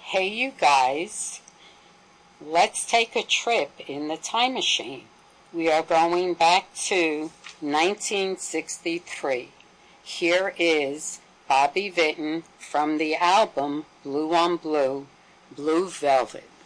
Hey, you guys, let's take a trip in the time machine. We are going back to 1963. Here is Bobby Vinton from the album Blue on Blue, Blue Velvet.